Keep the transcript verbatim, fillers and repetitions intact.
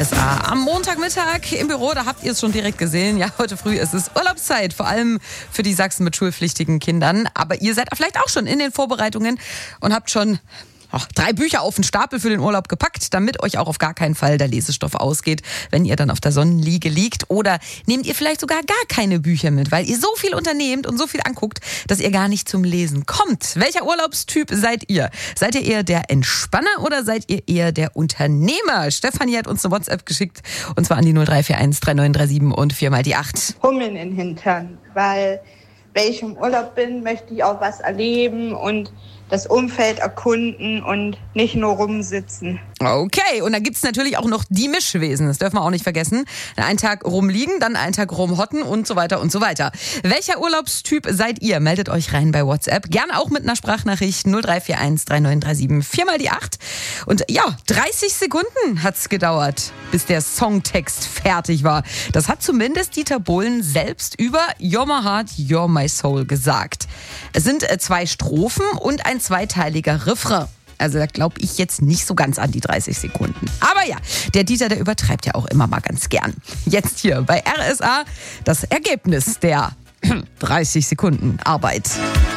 S A. Am Montagmittag im Büro, da habt ihr es schon direkt gesehen. Ja, heute früh ist es Urlaubszeit, vor allem für die Sachsen mit schulpflichtigen Kindern. Aber ihr seid vielleicht auch schon in den Vorbereitungen und habt schon Ach, drei Bücher auf den Stapel für den Urlaub gepackt, damit euch auch auf gar keinen Fall der Lesestoff ausgeht, wenn ihr dann auf der Sonnenliege liegt. Oder nehmt ihr vielleicht sogar gar keine Bücher mit, weil ihr so viel unternehmt und so viel anguckt, dass ihr gar nicht zum Lesen kommt. Welcher Urlaubstyp seid ihr? Seid ihr eher der Entspanner oder seid ihr eher der Unternehmer? Stefanie hat uns eine WhatsApp geschickt, und zwar an die null drei vier eins drei neun drei sieben und viermal die acht. Hummeln in den Hintern, weil wenn ich im Urlaub bin, möchte ich auch was erleben und das Umfeld erkunden und nicht nur rumsitzen. Okay, und dann gibt's natürlich auch noch die Mischwesen, das dürfen wir auch nicht vergessen. Einen Tag rumliegen, dann einen Tag rumhotten und so weiter und so weiter. Welcher Urlaubstyp seid ihr? Meldet euch rein bei WhatsApp. Gerne auch mit einer Sprachnachricht null drei vier eins drei neun drei sieben viermal die acht. Und ja, dreißig Sekunden hat's gedauert, bis der Songtext fertig war. Das hat zumindest Dieter Bohlen selbst über You're My Heart, You're My Soul gesagt. Es sind zwei Strophen und ein zweiteiliger Refrain. Also da glaube ich jetzt nicht so ganz an die dreißig Sekunden. Aber ja, der Dieter, der übertreibt ja auch immer mal ganz gern. Jetzt hier bei R S A das Ergebnis der dreißig Sekunden Arbeit.